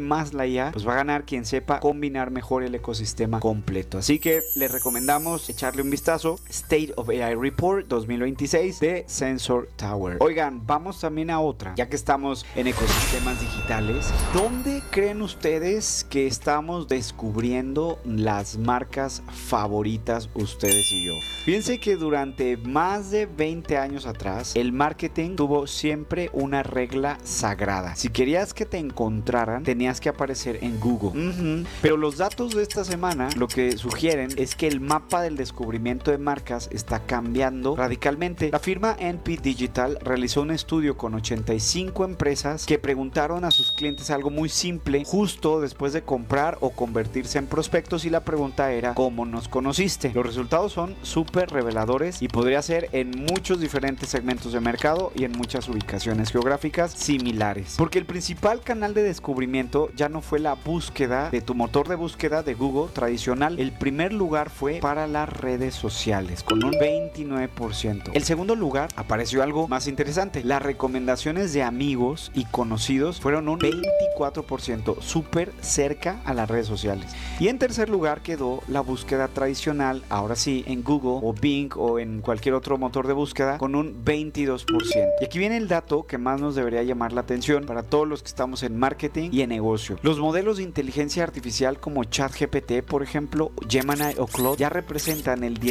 más la IA, pues va a ganar quien sepa combinar mejor el ecosistema completo. Así que les recomendamos echarle un vistazo. State of AI Report 2026 de Sensor Tower. Oigan, vamos también a otra, ya que estamos en ecosistemas digitales. ¿Dónde creen ustedes que estamos descubriendo las marcas favoritas ustedes y yo? Fíjense que durante más de 20 años atrás, el marketing tuvo siempre una regla sagrada. Si querías que te encontraran, tenías que aparecer en Google. Pero los datos de esta semana lo que sugieren es que el mapa del descubrimiento de marcas está cambiando radicalmente. La firma NP Digital realizó un estudio con 85 empresas que preguntaron a sus clientes algo muy simple justo después de comprar o convertirse en prospectos, y la pregunta era: ¿cómo nos conociste? Los resultados son súper reveladores y podría ser en muchos diferentes segmentos de mercado y en muchas ubicaciones geográficas similares, porque el principal canal de descubrimiento ya no fue la búsqueda de tu motor de búsqueda de Google tradicional. El primer lugar fue para las redes sociales con un 29%. El segundo lugar apareció algo más interesante: las recomendaciones de amigos y conocidos fueron un 24%, súper cerca a las redes sociales. Y en tercer lugar quedó la búsqueda tradicional, ahora sí en Google o Bing o en cualquier otro motor de búsqueda, con un 22%. Y aquí viene el dato que más nos debería llamar la atención para todos los que estamos en marketing y en negocio. Los modelos de inteligencia artificial como ChatGPT, por ejemplo, Gemini o Claude, ya representan el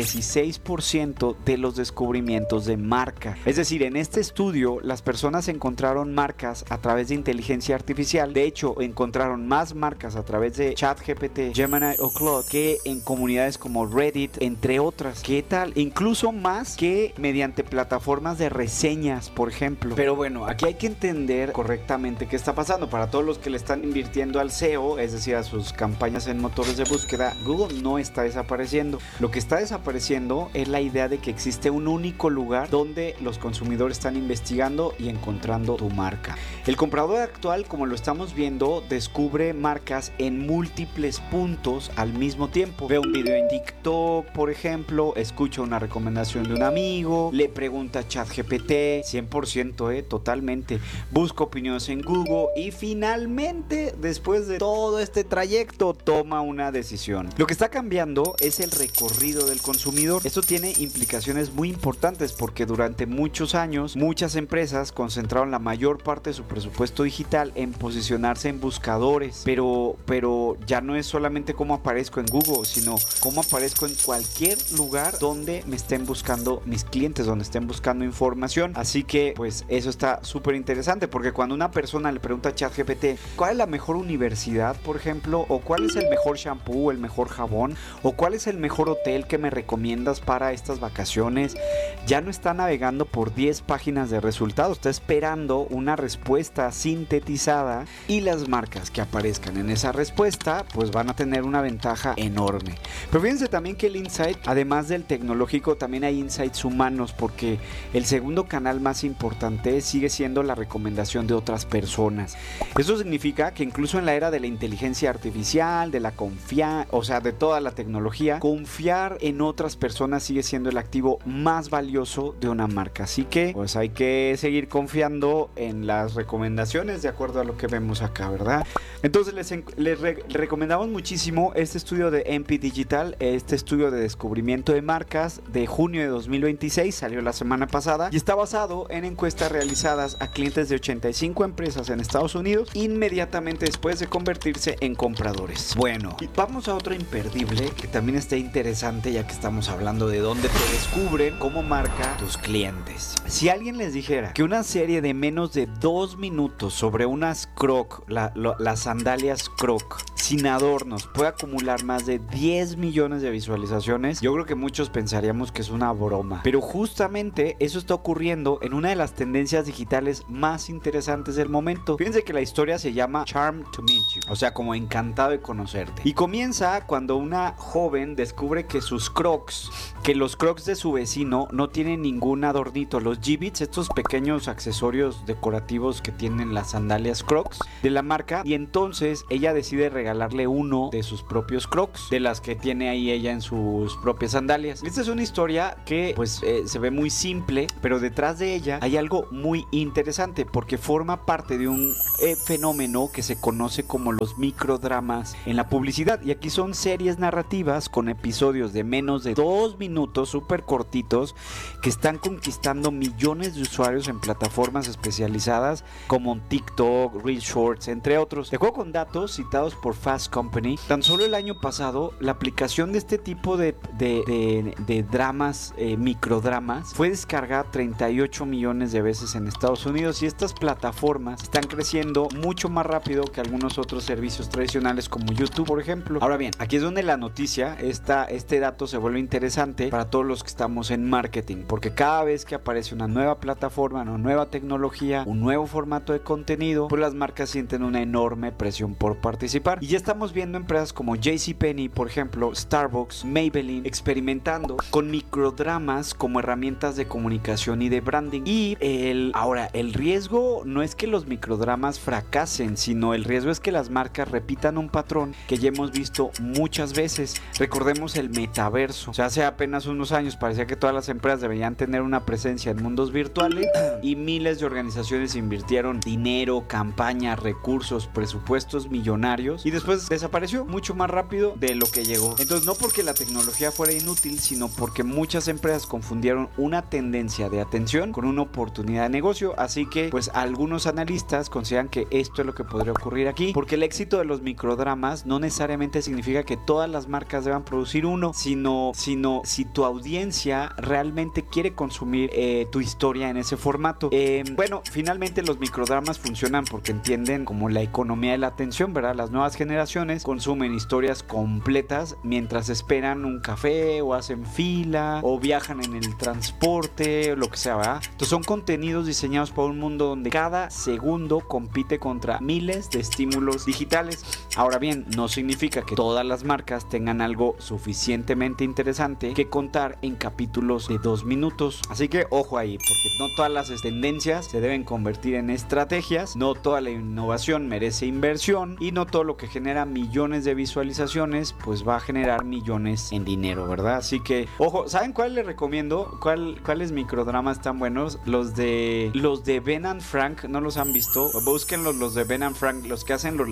16% de los descubrimientos de marca. Es decir, en este estudio las personas encontraron marcas a través de inteligencia artificial. De hecho, encontraron más marcas a través de ChatGPT, Gemini o Claude que en comunidades como Reddit, entre otras. ¿Qué tal? Incluso más que mediante plataformas de reseñas, por ejemplo. Pero bueno, aquí hay que entender correctamente qué está pasando. Para todos los que le están invirtiendo al SEO, es decir, a sus campañas en motores de búsqueda, Google no está desapareciendo. Lo que está desapareciendo es la idea de que existe un único lugar donde los consumidores están investigando y encontrando tu marca. El comprador actual, como lo estamos viendo, descubre marcas en múltiples puntos al mismo tiempo. Ve un video en TikTok, por ejemplo, escucha una recomendación de un amigo, le pregunta a ChatGPT, 100%, totalmente. Busca opiniones en Google y finalmente, después de todo este trayecto, toma una decisión. Lo que está cambiando es el recorrido del consumidor. Esto tiene implicaciones muy importantes porque durante muchos años, muchas empresas concentraron la mayor parte de su presupuesto digital en posicionarse en buscadores, pero ya no es solamente cómo aparezco en Google, sino cómo aparezco en cualquier lugar donde me estén buscando mis clientes, donde estén buscando información. Así que pues eso está súper interesante, porque cuando una persona le pregunta a ChatGPT cuál es la mejor universidad, por ejemplo, o cuál es el mejor shampoo, o el mejor jabón, o cuál es el mejor hotel que me recomiendas para estas vacaciones, ya no está navegando por 10 páginas de resultados, está esperando una respuesta sintetizada, y las marcas que aparezcan en esa respuesta pues van a tener una ventaja enorme. Pero fíjense también que el insight, además del tecnológico, también hay insights humanos, porque el segundo canal más importante sigue siendo la recomendación de otras personas. Eso significa que incluso en la era de la inteligencia artificial, de la confianza, o sea, de toda la tecnología, confiar en otras personas sigue siendo el activo más valioso de una marca. Así que pues hay que seguir confiando en las recomendaciones de acuerdo a lo que vemos acá, ¿verdad? Entonces les recomendamos muchísimo este estudio de NP Digital, este estudio de descubrimiento de marcas de junio de 2026, salió la semana pasada y está basado en encuestas realizadas a clientes de 85 empresas en Estados Unidos inmediatamente después de convertirse en compradores. Bueno, y vamos a otro imperdible que también está interesante, ya que estamos hablando de dónde te descubren como marca tus clientes. Si alguien les dijera que una serie de menos de 2 minutos sobre unas Croc, las sandalias Croc, sin adornos, puede acumular más de 10 millones de visualizaciones, yo creo que muchos pensaríamos que es una broma. Pero justamente eso está ocurriendo en una de las tendencias digitales más interesantes del momento. Fíjense que la historia se llama Charmed to Meet You, o sea, como encantado de conocerte. Y comienza cuando una joven descubre que los Crocs de su vecino no tienen ningún adornito. Los Jibbitz, estos pequeños accesorios decorativos que tienen las sandalias Crocs de la marca, y entonces ella decide regalar regalarle uno de sus propios Crocs, de las que tiene ahí ella en sus propias sandalias. Esta es una historia que pues se ve muy simple, pero detrás de ella hay algo muy interesante porque forma parte de un fenómeno que se conoce como los microdramas en la publicidad. Y aquí son series narrativas con episodios de menos de 2 minutos, súper cortitos, que están conquistando millones de usuarios en plataformas especializadas como TikTok, Reels Shorts, entre otros. De acuerdo con datos citados por Fast Company, tan solo el año pasado la aplicación de este tipo de dramas, microdramas, fue descargada 38 millones de veces en Estados Unidos, y estas plataformas están creciendo mucho más rápido que algunos otros servicios tradicionales como YouTube, por ejemplo. Ahora bien, aquí es donde la noticia, este dato se vuelve interesante para todos los que estamos en marketing, porque cada vez que aparece una nueva plataforma, una nueva tecnología, un nuevo formato de contenido, pues las marcas sienten una enorme presión por participar. Y ya estamos viendo empresas como JCPenney, por ejemplo, Starbucks, Maybelline, experimentando con microdramas como herramientas de comunicación y de branding. Y ahora, el riesgo no es que los microdramas fracasen, sino el riesgo es que las marcas repitan un patrón que ya hemos visto muchas veces. Recordemos el metaverso. O sea, hace apenas unos años parecía que todas las empresas deberían tener una presencia en mundos virtuales y miles de organizaciones invirtieron dinero, campañas, recursos, presupuestos millonarios, y después desapareció mucho más rápido de lo que llegó. Entonces, no porque la tecnología fuera inútil, sino porque muchas empresas confundieron una tendencia de atención con una oportunidad de negocio. Así que pues algunos analistas consideran que esto es lo que podría ocurrir aquí, porque el éxito de los microdramas no necesariamente significa que todas las marcas deban producir uno, sino si tu audiencia realmente quiere consumir tu historia en ese formato. Bueno, finalmente los microdramas funcionan porque entienden como la economía de la atención, ¿verdad? Las nuevas generaciones consumen historias completas mientras esperan un café o hacen fila o viajan en el transporte, lo que sea, ¿verdad? Entonces son contenidos diseñados para un mundo donde cada segundo compite contra miles de estímulos digitales. Ahora bien, no significa que todas las marcas tengan algo suficientemente interesante que contar en capítulos de 2 minutos. Así que ojo ahí, porque no todas las tendencias se deben convertir en estrategias, no toda la innovación merece inversión, y no todo lo que genera millones de visualizaciones pues va a generar millones en dinero, ¿verdad? Así que ojo, ¿saben cuál les recomiendo? ¿Cuáles microdramas están buenos? Los de Ben and Frank, ¿no los han visto? Búsquenlos, los de Ben and Frank, los que hacen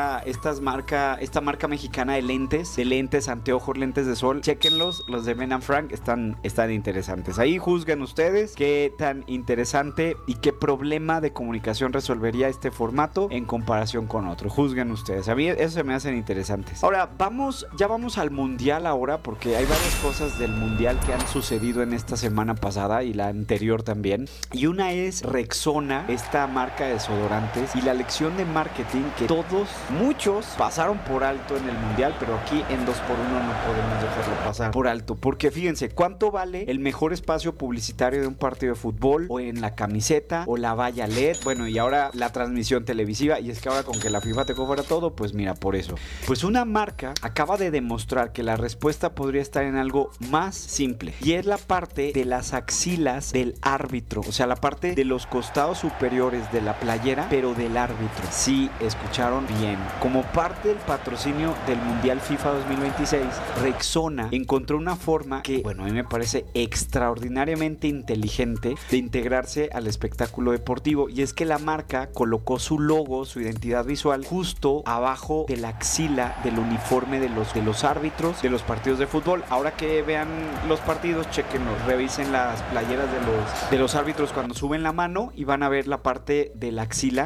esta marca mexicana de lentes, anteojos, lentes de sol. Chéquenlos, los de Ben and Frank están interesantes. Ahí juzguen ustedes qué tan interesante y qué problema de comunicación resolvería este formato en comparación con otro. Juzguen ustedes. A mí eso se me hacen interesantes. Ahora, vamos al mundial ahora, porque hay varias cosas del mundial que han sucedido en esta semana pasada y la anterior también. Y una es Rexona, esta marca de desodorantes, y la lección de marketing que muchos pasaron por alto en el mundial, pero aquí en 2x1 no podemos dejarlo pasar por alto, porque fíjense, ¿cuánto vale el mejor espacio publicitario de un partido de fútbol, o en la camiseta, o la valla LED? Bueno, y ahora la transmisión televisiva, y es que ahora con que la FIFA te cobra todo, pues mira, por eso. Pues una marca acaba de demostrar que la respuesta podría estar en algo más simple, y es la parte de las axilas del árbitro, o sea, la parte de los costados superiores de la playera, pero del árbitro. Sí, escucharon bien. Como parte del patrocinio del Mundial FIFA 2026, Rexona encontró una forma que, bueno, a mí me parece extraordinariamente inteligente de integrarse al espectáculo deportivo, y es que la marca colocó su logo, su identidad visual, justo abajo de la axila del uniforme de los árbitros de los partidos de fútbol. Ahora que vean los partidos, chequenlos, revisen las playeras de los árbitros cuando suben la mano, y van a ver la parte de la axila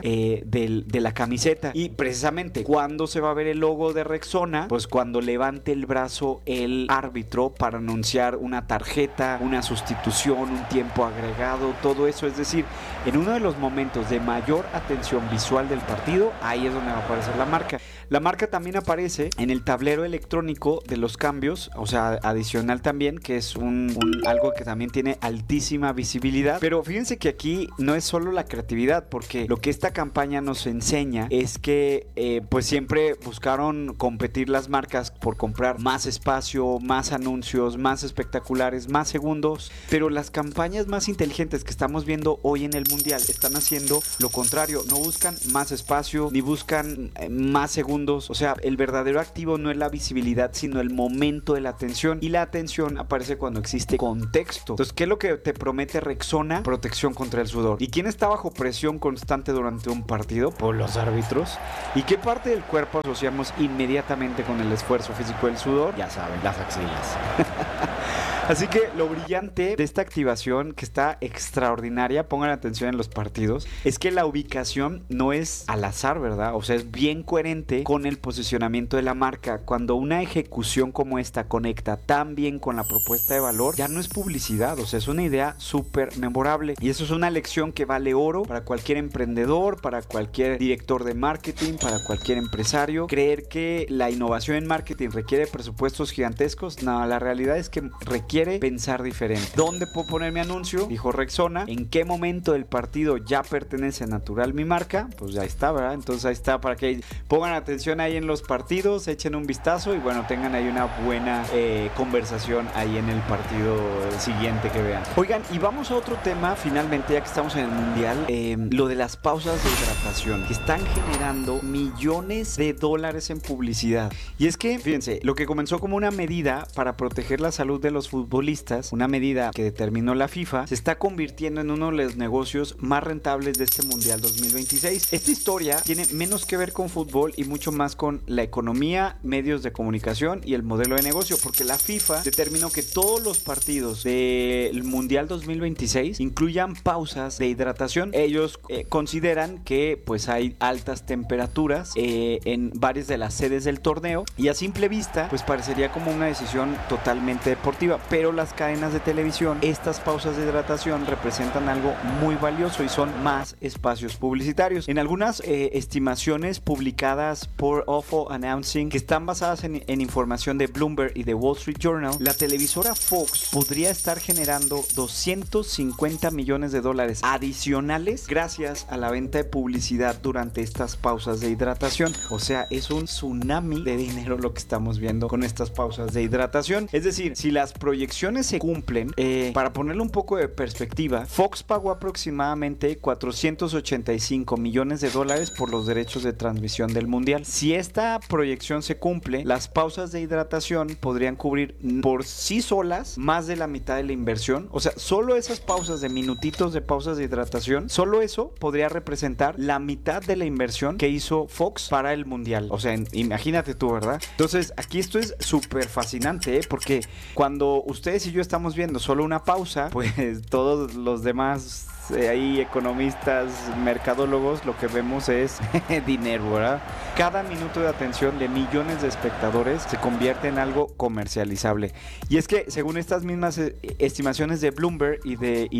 de la camiseta. Y precisamente, ¿cuándo se va a ver el logo de Rexona? Pues cuando levante el brazo el árbitro para anunciar una tarjeta, una sustitución, un tiempo agregado, todo eso. Es decir, en uno de los momentos de mayor atención visual del partido, ahí es donde va a aparecer la marca. La marca también aparece en el tablero electrónico de los cambios, o sea, adicional también, que es algo que también tiene altísima visibilidad. Pero fíjense que aquí no es solo la creatividad, porque lo que esta campaña nos enseña es que pues siempre buscaron competir las marcas por comprar más espacio, más anuncios, más espectaculares, más segundos, pero las campañas más inteligentes que estamos viendo hoy en el mundial están haciendo lo contrario. No buscan más espacio ni buscan más segundos, segundos. O sea, el verdadero activo no es la visibilidad, sino el momento de la atención. Y la atención aparece cuando existe contexto. Entonces, ¿qué es lo que te promete Rexona? Protección contra el sudor. ¿Y quién está bajo presión constante durante un partido? Pues los árbitros. ¿Y qué parte del cuerpo asociamos inmediatamente con el esfuerzo físico del sudor? Ya saben, las axilas. Así que lo brillante de esta activación, que está extraordinaria, pongan atención en los partidos, es que la ubicación no es al azar, ¿verdad? O sea, es bien coherente con el posicionamiento de la marca. Cuando una ejecución como esta conecta tan bien con la propuesta de valor, ya no es publicidad, o sea, es una idea súper memorable. Y eso es una lección que vale oro para cualquier emprendedor, para cualquier director de marketing, para cualquier empresario. Creer que la innovación en marketing requiere presupuestos gigantescos, no, la realidad es que requiere pensar diferente. ¿Dónde puedo poner mi anuncio? Dijo Rexona. ¿En qué momento del partido ya pertenece natural mi marca? Pues ya está, ¿verdad? Entonces ahí está, para que pongan atención ahí en los partidos, echen un vistazo y bueno, tengan ahí una buena conversación ahí en el partido siguiente que vean. Oigan, y vamos a otro tema finalmente, ya que estamos en el mundial, lo de las pausas de hidratación, que están generando millones de dólares en publicidad. Y es que, fíjense, lo que comenzó como una medida para proteger la salud de los futbolistas, una medida que determinó la FIFA, se está convirtiendo en uno de los negocios más rentables de este Mundial 2026. Esta historia tiene menos que ver con fútbol y mucho más con la economía, medios de comunicación y el modelo de negocio, porque la FIFA determinó que todos los partidos del Mundial 2026 incluyan pausas de hidratación. Ellos consideran que pues hay altas temperaturas en varias de las sedes del torneo y a simple vista pues parecería como una decisión totalmente deportiva, pero las cadenas de televisión, estas pausas de hidratación representan algo muy valioso y son más espacios publicitarios. En algunas estimaciones publicadas por OFO Announcing, que están basadas en información de Bloomberg y de Wall Street Journal, la televisora Fox podría estar generando 250 millones de dólares adicionales gracias a la venta de publicidad durante estas pausas de hidratación. O sea, es un tsunami de dinero lo que estamos viendo con estas pausas de hidratación. Es decir, si las proyecciones se cumplen, para ponerle un poco de perspectiva, Fox pagó aproximadamente 485 millones de dólares por los derechos de transmisión del mundial. Si esta proyección se cumple, las pausas de hidratación podrían cubrir por sí solas más de la mitad de la inversión. O sea, solo esas pausas de minutitos de pausas de hidratación, solo eso podría representar la mitad de la inversión que hizo Fox para el mundial. O sea, imagínate tú, ¿verdad? Entonces, aquí esto es súper fascinante, porque cuando ustedes y yo estamos viendo solo una pausa, pues todos los demás ahí economistas, mercadólogos, lo que vemos es dinero, ¿verdad? Cada minuto de atención de millones de espectadores se convierte en algo comercializable. Y es que según estas mismas estimaciones de Bloomberg y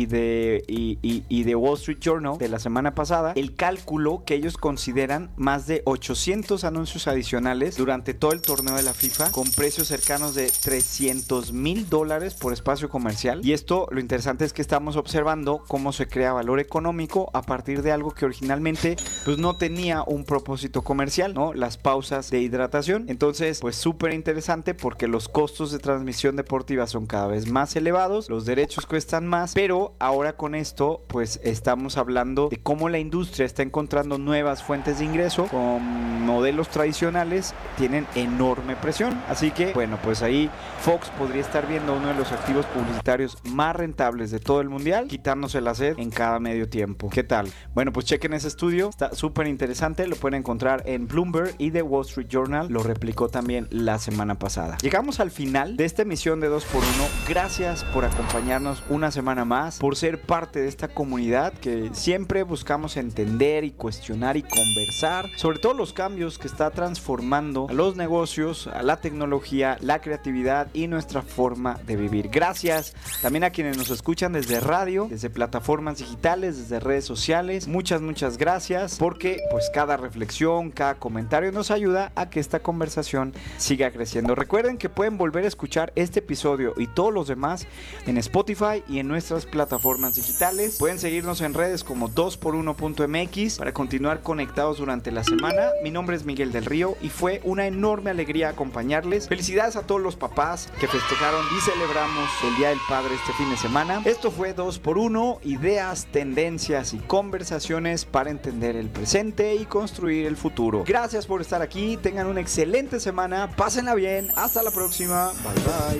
de Wall Street Journal de la semana pasada, el cálculo que ellos consideran más de 800 anuncios adicionales durante todo el torneo de la FIFA con precios cercanos de $300,000 por espacio comercial. Y esto, lo interesante es que estamos observando cómo se crea valor económico a partir de algo que originalmente pues no tenía un propósito comercial, ¿no? Las pausas de hidratación. Entonces, pues súper interesante porque los costos de transmisión deportiva son cada vez más elevados, los derechos cuestan más, pero ahora con esto pues estamos hablando de cómo la industria está encontrando nuevas fuentes de ingreso con modelos tradicionales, tienen enorme presión. Así que, bueno, pues ahí Fox podría estar viendo uno de los activos publicitarios más rentables de todo el mundial, quitándose la sed en cada medio tiempo. ¿Qué tal? Bueno, pues chequen ese estudio, está súper interesante, lo pueden encontrar en Bloomberg y The Wall Street Journal, lo replicó también la semana pasada. Llegamos al final de esta emisión de 2x1. Gracias por acompañarnos una semana más, por ser parte de esta comunidad que siempre buscamos entender y cuestionar y conversar sobre todos los cambios que está transformando a los negocios, a la tecnología, la creatividad y nuestra forma de vivir. Gracias también a quienes nos escuchan desde radio, desde plataformas digitales, desde redes sociales. Muchas gracias, porque pues cada reflexión, cada comentario nos ayuda a que esta conversación siga creciendo. Recuerden que pueden volver a escuchar este episodio y todos los demás en Spotify y en nuestras plataformas digitales. Pueden seguirnos en redes como 2x1.mx para continuar conectados durante la semana. Mi nombre es Miguel del Río y fue una enorme alegría acompañarles. Felicidades a todos los papás que festejaron y celebramos el Día del Padre este fin de semana. Esto fue 2x1, idea ideas, tendencias y conversaciones para entender el presente y construir el futuro. Gracias por estar aquí, tengan una excelente semana, pásenla bien, hasta la próxima, bye bye.